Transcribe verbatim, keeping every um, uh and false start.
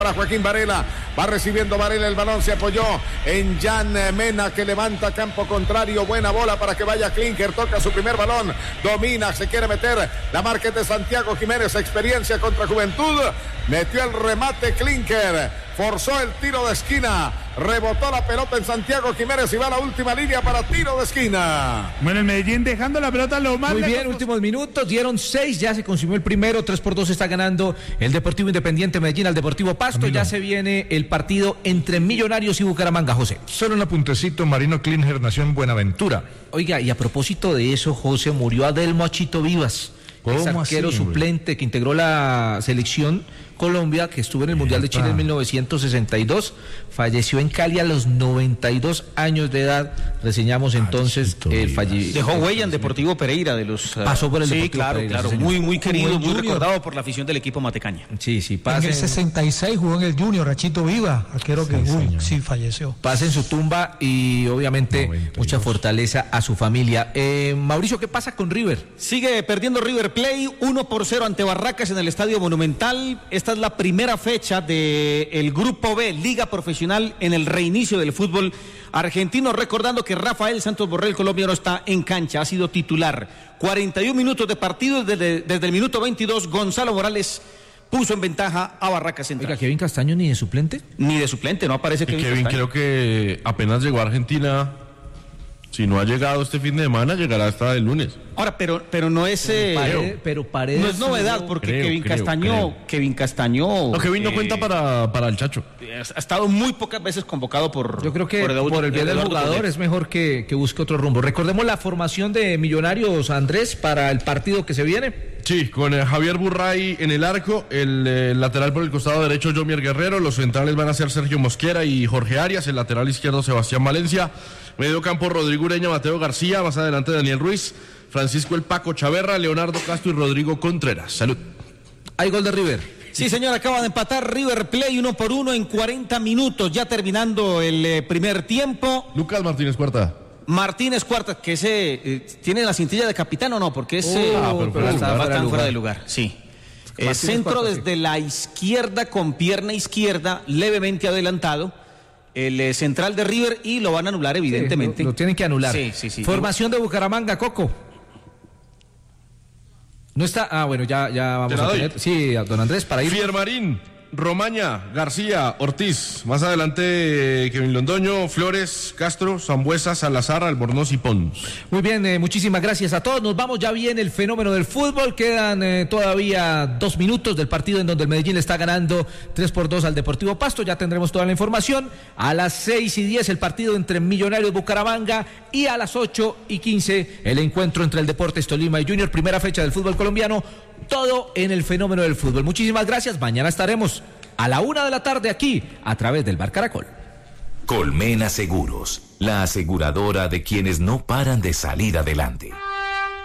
Para Joaquín Varela, va recibiendo Varela el balón, se apoyó en Jan Mena que levanta campo contrario, buena bola para que vaya Klinker, toca su primer balón, domina, se quiere meter, la marca de Santiago Jiménez, experiencia contra Juventud, metió el remate Klinker, forzó el tiro de esquina, rebotó la pelota en Santiago Jiménez y va a la última línea para tiro de esquina. Bueno, el Medellín dejando la pelota lo más muy bien, lejos. Últimos minutos, dieron seis, ya se consumió el primero, tres por dos está ganando el Deportivo Independiente Medellín al Deportivo Pasto. Camilo. Ya se viene el partido entre Millonarios y Bucaramanga, José. Solo un apuntecito, Marino Klinger nació en Buenaventura. Oiga, y a propósito de eso, José, murió Adelmo Achito Vivas, es arquero así, suplente que integró la selección Colombia, que estuvo en el Mundial de Chile en mil novecientos sesenta y dos, falleció en Cali a los noventa y dos años de edad. Reseñamos entonces el fallecimiento. Dejó huella en Deportivo Pereira de los uh, pasó por el sí, Deportivo claro, Pereira, claro, sí, muy muy querido, muy Junior. recordado por la afición del equipo matecaña. Sí, sí, pasen. En el sesenta y seis jugó en el Junior, Achito Viva, arquero que sí, uy, sí falleció. Pasa en su tumba y obviamente noventa y dos. Mucha fortaleza a su familia. Eh, Mauricio, ¿qué pasa con River? Sigue perdiendo River Plate uno por cero ante Barracas en el Estadio Monumental. Esta es la primera fecha fecha del Grupo B, Liga Profesional, en el reinicio del fútbol argentino, recordando que Rafael Santos Borré, el colombiano, está en cancha, ha sido titular. cuarenta y un minutos de partido, desde, desde el minuto veintidós, Gonzalo Morales puso en ventaja a Barracas Central. Oiga, ¿Kevin Castaño ni de suplente? Ni de suplente, no aparece Kevin, Kevin Castaño. Creo que apenas llegó a Argentina. Si no ha llegado este fin de semana, llegará hasta el lunes. Ahora, pero, pero no es eh, Paredes, pero Paredes no es novedad, porque creo, Kevin creo, Castaño, creo. Kevin Castaño. No, Kevin no eh, cuenta para, para el Chacho. Ha estado muy pocas veces convocado por. Yo creo que por, por, por el bien del jugador Polet. Es mejor que, que busque otro rumbo. Recordemos la formación de Millonarios, Andrés, para el partido que se viene. Sí, con eh, Javier Burray en el arco, el eh, lateral por el costado derecho Jomier Guerrero, los centrales van a ser Sergio Mosquera y Jorge Arias, el lateral izquierdo Sebastián Valencia, medio campo Rodrigo Ureña, Mateo García, más adelante Daniel Ruiz, Francisco El Paco Chaverra, Leonardo Castro y Rodrigo Contreras. Salud. Hay gol de River. Sí, señor, acaba de empatar River Plate uno por uno en cuarenta minutos, ya terminando el eh, primer tiempo. Lucas Martínez Cuarta. Martínez Cuarta, que ese eh, tiene la cintilla de capitán o no, porque ese oh, pero pero está está fuera, fuera de lugar. Sí. Eh, centro Cuarta, desde sí. la izquierda con pierna izquierda, levemente adelantado. El eh, central de River y lo van a anular, evidentemente. Sí, lo, lo tienen que anular. Sí, sí, sí. Formación de Bucaramanga, Coco. No está. Ah, bueno, ya, ya vamos a tener. Sí, don Andrés, para ir. Fiermarín, Romaña, García, Ortiz. Más adelante, Kevin Londoño, Flores, Castro, Sambuesa, Salazar, Albornoz y Pons. Muy bien, eh, muchísimas gracias a todos. Nos vamos ya bien el fenómeno del fútbol. Quedan eh, todavía dos minutos del partido en donde el Medellín le está ganando tres por dos al Deportivo Pasto. Ya tendremos toda la información. A las seis y diez el partido entre Millonarios Bucaramanga y a las ocho y quince el encuentro entre el Deportes Tolima y Junior. Primera fecha del fútbol colombiano. Todo en el fenómeno del fútbol. Muchísimas gracias. Mañana estaremos a la una de la tarde aquí a través del Bar Caracol. Colmena Seguros, la aseguradora de quienes no paran de salir adelante.